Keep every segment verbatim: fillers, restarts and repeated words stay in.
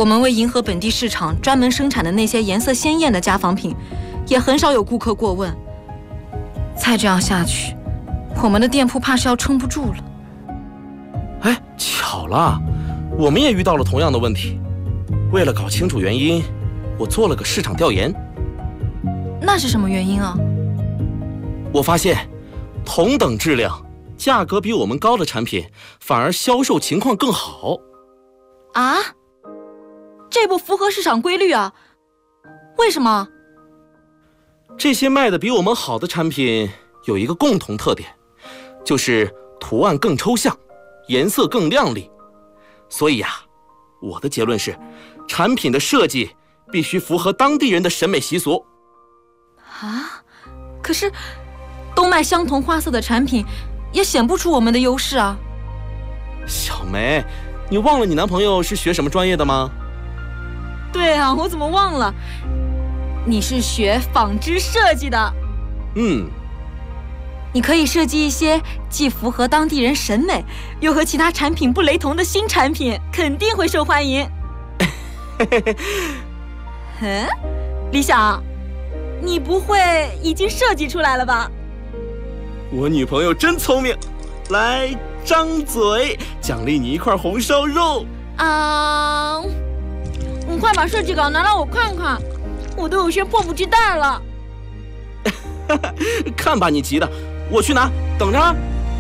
我们为迎合本地市场专门生产的那些颜色鲜艳的家纺品，也很少有顾客过问。再这样下去，我们的店铺怕是要撑不住了。 哎，巧了，我们也遇到了同样的问题。为了搞清楚原因，我做了个市场调研。 那是什么原因啊？ 我发现，同等质量、价格比我们高的产品，反而销售情况更好。 啊？这不符合市场规律啊！为什么？ 这些卖的比我们好的产品有一个共同特点，就是图案更抽象，颜色更亮丽。所以呀、啊，我的结论是，产品的设计必须符合当地人的审美习俗。 啊？可是，都卖相同花色的产品，也显不出我们的优势啊。 小梅，你忘了你男朋友是学什么专业的吗？ 对啊，我怎么忘了？你是学纺织设计的。 嗯。 你可以设计一些既符合当地人审美，又和其他产品不雷同的新产品，肯定会受欢迎。嗯，李想，你不会已经设计出来了吧？ 我女朋友真聪明，来，张嘴，奖励你一块红烧肉。 啊，你快把设计稿拿来我看看，我都有些迫不及待了。 看把你急的，我去拿，等着啊。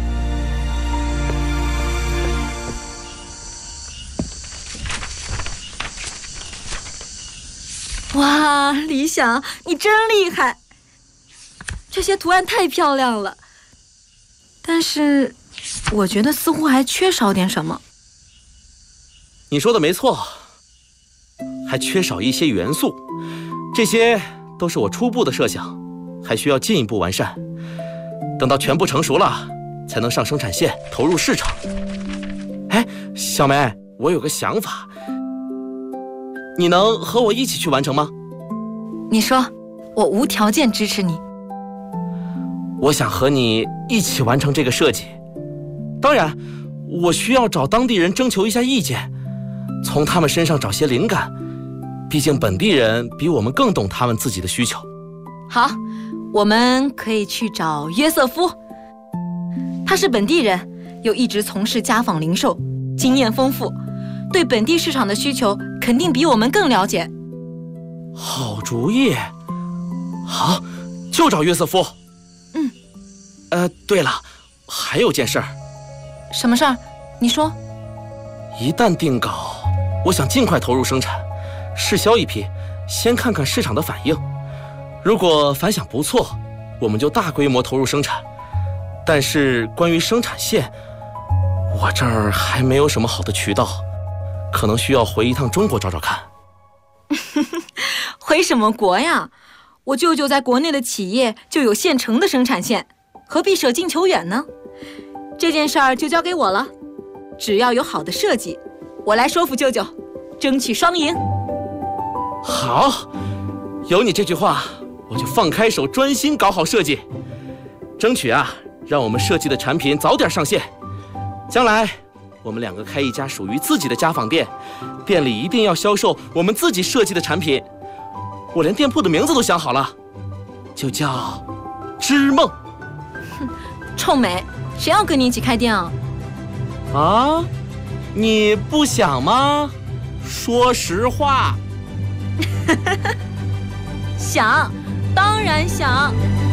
哇，李想，你真厉害！这些图案太漂亮了，但是我觉得似乎还缺少点什么。 你说的没错，还缺少一些元素，这些都是我初步的设想，还需要进一步完善。等到全部成熟了，才能上生产线，投入市场。哎，小梅，我有个想法，你能和我一起去完成吗？ 你说，我无条件支持你。 我想和你一起完成这个设计，当然，我需要找当地人征求一下意见，从他们身上找些灵感，毕竟本地人比我们更懂他们自己的需求。 好，我们可以去找约瑟夫，他是本地人，又一直从事家纺零售，经验丰富，对本地市场的需求肯定比我们更了解。 好主意，好，就找约瑟夫。 嗯。 呃，对了，还有件事儿。 什么事儿？你说。 一旦定稿，我想尽快投入生产，试销一批，先看看市场的反应。如果反响不错，我们就大规模投入生产。但是关于生产线，我这儿还没有什么好的渠道，可能需要回一趟中国找找看。 回什么国呀？我舅舅在国内的企业就有现成的生产线，何必舍近求远呢？这件事儿就交给我了，只要有好的设计，我来说服舅舅，争取双赢。 好，有你这句话，我就放开手，专心搞好设计，争取啊，让我们设计的产品早点上线。将来我们两个开一家属于自己的家纺店，店里一定要销售我们自己设计的产品。我连店铺的名字都想好了，就叫织梦。 哼，臭美，谁要跟你一起开店啊？ 啊，你不想吗？说实话。 想，当然想。